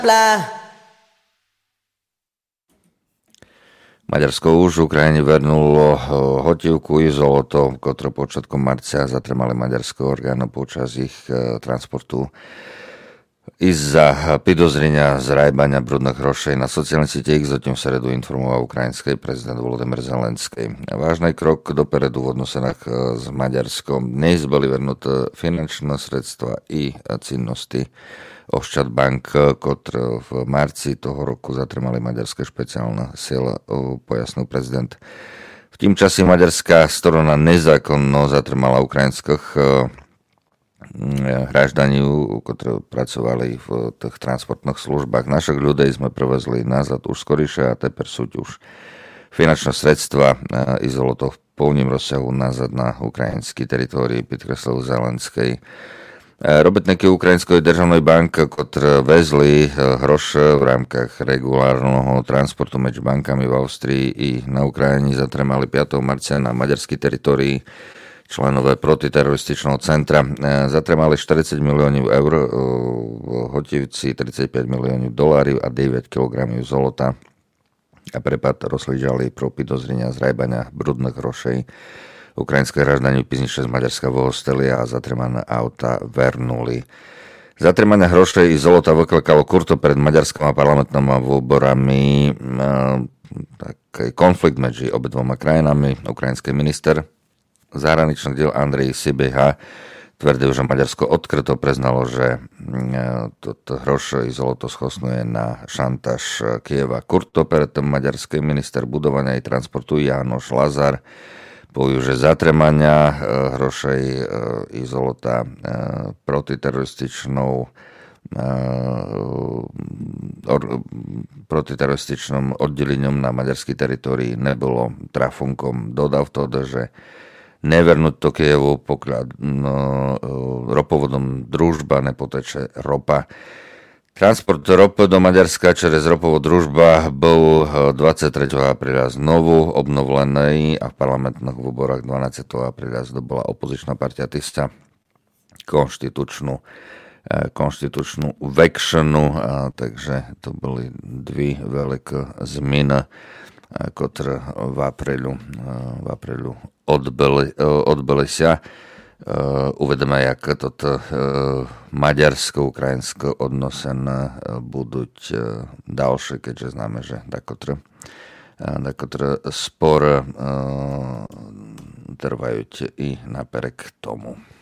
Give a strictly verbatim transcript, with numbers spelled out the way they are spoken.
Maďarsko už Ukrajine vernulo hotivku i zoloto, ktoré počiatkom marca zatrmali maďarské orgány počas ich transportu i za podozrenia zrájbania brudných hrošej. Na sociálnej siete X o tom v sredu informoval ukrajinský prezident Volodymyr Zelenský. Vážny krok dopredu v odnosenách s Maďarskom. Dnes boli vernuté finančné sredstva i cennosti Oščadbank, ktoré v marci toho roku zatrmali maďarské špeciálne sily, pojasnil prezident. V tým čase maďarská strana nezákonno zatrmala ukrajinských hráždaní, ktorí pracovali v tých transportných službách. Našich ľudí sme prevezli nazad už skorýšie a teper sú už finančné sredstva i zoloto v plným rozsahu nazad na ukrajinský teritórii, podkreslil Zelenský. Robotníky Ukrajinskej državnej banky, ktorí vezli hroše v rámkach regulárneho transportu medzi bankami v Austrii i na Ukrajine, zatremali piateho marca na maďarskej teritorii členové protiterorističného centra. Zatremali štyridsať miliónov eur v hotivci, tridsaťpäť miliónov dolárov a deväť kilogramov zolota. A prepad rozhlížali pro podozrenia zrájbania brudných hrošej. Ukrajinské hráždanie pizniče z Maďarska vo hosteli a zatremané auta vernuli. Zatremané hroše i zolota vyklakalo kurto pred maďarskými parlamentnými voľbami. Taký konflikt medzi obidvoma krajinami. Ukrajinský minister zahraničných diel Andrej Sibiha tvrdil, že Maďarsko odkryto priznalo, že toto hroše i zoloto schosnuje na šantáž Kieva. Kurto pred maďarský minister budovania i transportu Jánoš Lazar povie, že zatremania hrošej i zolota protiterorističnou protiterorističnom oddeleniom na maďarskej teritórii nebolo trafunkom. Dodal v to, že nevernúť to Kievu, pokiaľ no, ropovodom družba nepoteče ropa. Transport ropy do Maďarska čez ropovod družba bol dvadsiateho apríla znovu obnovlený a v parlamentných voľbách dvanásteho apríla zdobola opozičná partia Tista konštitučnú, konštitučnú väčšinu, takže to boli dve veľké zmeny, ktoré v aprílu, v aprílu odbyli, odbyli sa. Uh, uvedeme, jak toto uh, maďarsko-ukrajinské odnosené uh, budú uh, ďalšie, keďže známe, že takotre, uh, takotre spor uh, trvajú i napriek tomu.